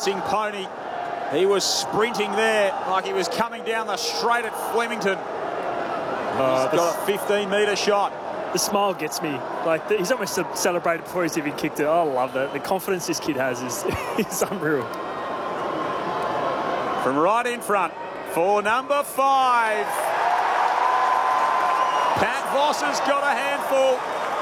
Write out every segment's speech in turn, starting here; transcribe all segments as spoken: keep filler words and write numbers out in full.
Dancing Pony. He was sprinting there like he was coming down the straight at Flemington. Uh, he's got a fifteen metre shot. The smile gets me. Like, he's almost celebrated before he's even kicked it. I love that. The confidence this kid has is, is unreal. From right in front for number five. Pat Voss has got a handful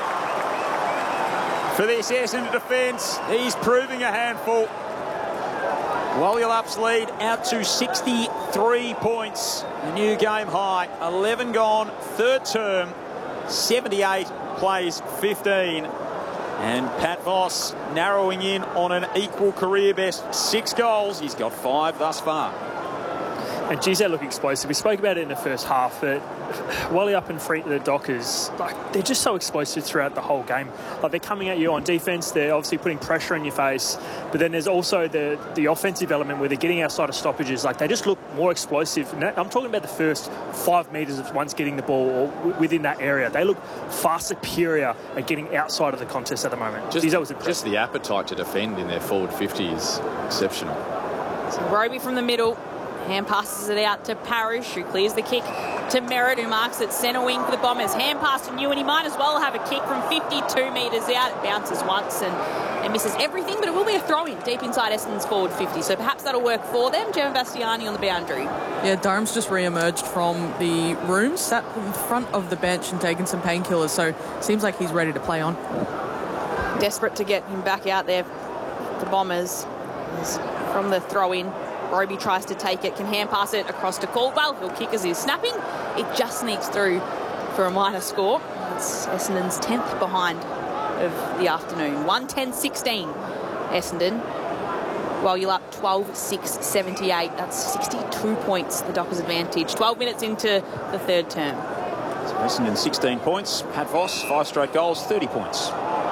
for this Essendon defence. He's proving a handful. Walialup's lead out to sixty-three points. A new game high. eleven gone, third term. seventy-eight plays fifteen. And Pat Voss narrowing in on an equal career best. Six goals. He's got five thus far. And geez, they look explosive. We spoke about it in the first half, but Walialup and Free, the Dockers, like, they're just so explosive throughout the whole game. Like, they're coming at you on defence, they're obviously putting pressure in your face, but then there's also the the offensive element where they're getting outside of stoppages. Like, they just look more explosive. And that, I'm talking about the first five metres of once getting the ball or w- within that area. They look far superior at getting outside of the contest at the moment. Just, geez, that was impressive. Just the appetite to defend in their forward fifty is exceptional. So Roby from the middle. Hand passes it out to Parish, who clears the kick to Merritt, who marks at centre wing for the Bombers. Hand pass to Ewan. He might as well have a kick from fifty-two metres out. It bounces once and, and misses everything, but it will be a throw-in deep inside Essendon's forward fifty. So perhaps that'll work for them. Jevan Bastiani on the boundary. Yeah, Durham's just re-emerged from the room, sat in front of the bench and taken some painkillers, so seems like he's ready to play on. Desperate to get him back out there. The Bombers from the throw-in. Roby tries to take it, can hand pass it across to Caldwell. He'll kick as he's snapping. It just sneaks through for a minor score. It's Essendon's tenth behind of the afternoon. one ten sixteen Essendon. While you're up twelve six seventy-eight. That's sixty-two points, the Dockers' advantage. twelve minutes into the third term. So Essendon sixteen points. Pat Voss, five straight goals, thirty points.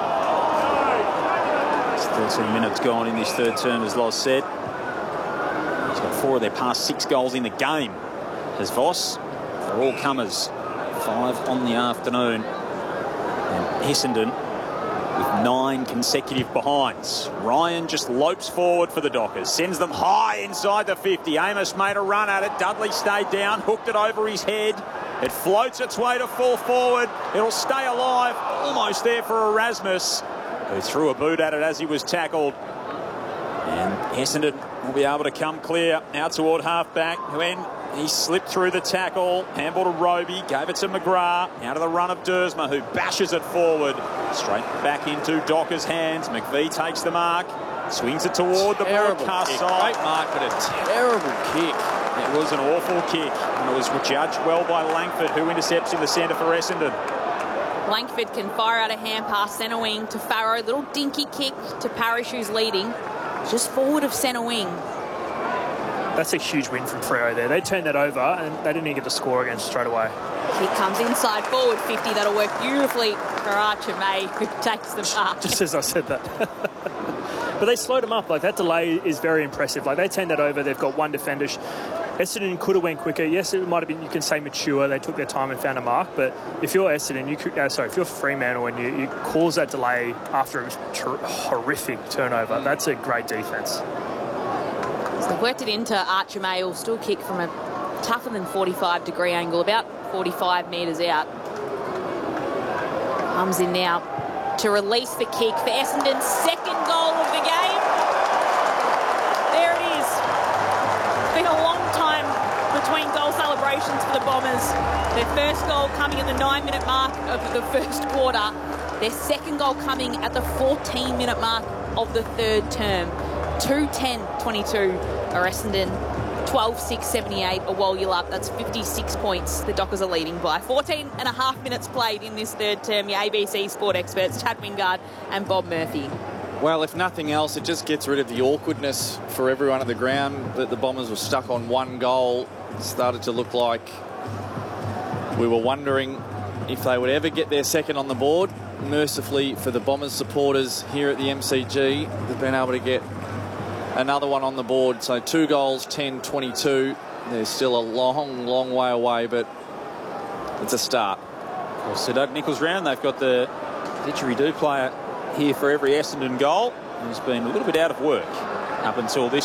It's thirteen minutes gone in this third term, as Loz said. He's got four of their past six goals in the game. As Voss, for all comers, five on the afternoon. And Essendon with nine consecutive behinds. Ryan just lopes forward for the Dockers, sends them high inside the fifty. Amos made a run at it. Dudley stayed down, hooked it over his head. It floats its way to full forward. It'll stay alive, almost there for Erasmus, who threw a boot at it as he was tackled. And Essendon will be able to come clear out toward half-back, when he slipped through the tackle. Handball to Roby, gave it to McGrath. Out of the run of Dersma, who bashes it forward. Straight back into Docker's hands. McVie takes the mark, swings it toward the broadcast side. Great mark, but a terrible kick. It was an awful kick, and it was judged well by Langford, who intercepts in the centre for Essendon. Langford can fire out a hand pass centre wing to Farrow. Little dinky kick to Parish, who's leading. Just forward of centre wing. That's a huge win from Freo there. They turned that over and they didn't even get the score against straight away. Kick comes inside forward fifty. That'll work beautifully for Archer May, who takes the mark. Just as I said that. But they slowed them up. Like, that delay is very impressive. Like, they turned that over. They've got one defender. Essendon could have went quicker. Yes, it might have been, you can say, mature. They took their time and found a mark. But if you're Essendon, you could, uh, sorry, if you're Fremantle and you, you cause that delay after a ter- horrific turnover, that's a great defence. So they've worked it into Archer May, who'll still kick from a tougher than forty-five degree angle, about forty-five metres out. Comes in now to release the kick for Essendon's second goal of the game. There it is. It's been a long time between goal celebrations for the Bombers. Their first goal coming at the nine-minute mark of the first quarter. Their second goal coming at the fourteen-minute mark of the third term. two ten twenty-two are Essendon, twelve six seventy-eight a Walialup. That's fifty-six points the Dockers are leading by. fourteen and a half minutes played in this third term. Your A B C sport experts, Chad Wingard and Bob Murphy. Well, if nothing else, it just gets rid of the awkwardness for everyone at the ground that the Bombers were stuck on one goal. It started to look like we were wondering if they would ever get their second on the board. Mercifully for the Bombers supporters here at the M C G, they've been able to get another one on the board. So two goals, ten twenty-two. There's still a long, long way away, but it's a start. Well, so Doug Nichols round, they've got the didgeridoo player here for every Essendon goal, who's been a little bit out of work up until this